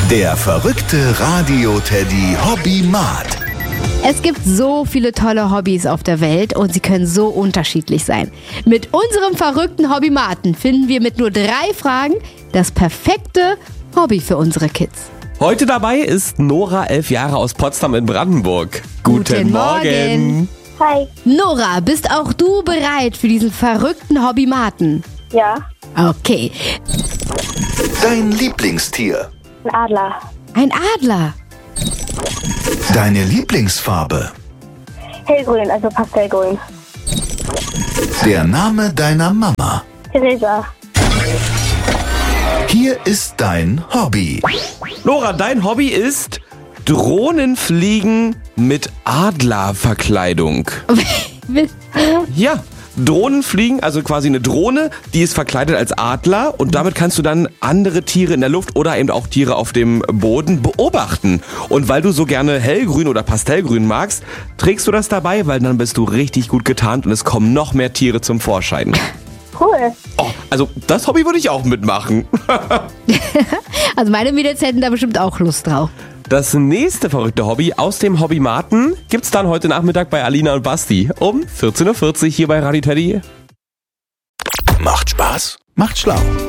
Der verrückte Radio-Teddy Hobbymat. Es gibt so viele tolle Hobbys auf der Welt und sie können so unterschiedlich sein. Mit unserem verrückten Hobbymaten finden wir mit nur 3 Fragen das perfekte Hobby für unsere Kids. Heute dabei ist Nora, 11 Jahre, aus Potsdam in Brandenburg. Guten Morgen. Hi. Nora, bist auch du bereit für diesen verrückten Hobbymaten? Ja, Okay. Dein Lieblingstier. ein Adler. Ein Adler. Deine Lieblingsfarbe. Hellgrün, also Pastellgrün. Der Name deiner Mama. Theresa. Hier ist dein Hobby. Nora, dein Hobby ist Drohnenfliegen mit Adlerverkleidung. Ja, Drohnenfliegen, also quasi eine Drohne, die ist verkleidet als Adler und damit kannst du dann andere Tiere in der Luft oder eben auch Tiere auf dem Boden beobachten. Und weil du so gerne hellgrün oder pastellgrün magst, trägst du das dabei, weil dann bist du richtig gut getarnt und es kommen noch mehr Tiere zum Vorschein. Cool. Oh, also das Hobby würde ich auch mitmachen. Also meine Mädels hätten da bestimmt auch Lust drauf. Das nächste verrückte Hobby aus dem Hobbymaten gibt's dann heute Nachmittag bei Alina und Basti um 14.40 Uhr hier bei Radio Teddy. Macht Spaß, macht schlau.